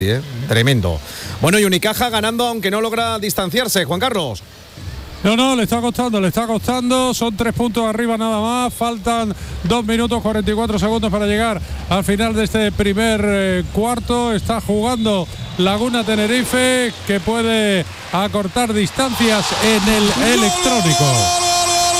Tremendo. Bueno, y Unicaja ganando aunque no logra distanciarse, Juan Carlos. No, le está costando, son 3 puntos arriba nada más, faltan 2 minutos 44 segundos para llegar al final de este primer cuarto. Está jugando Laguna Tenerife, que puede acortar distancias en el electrónico.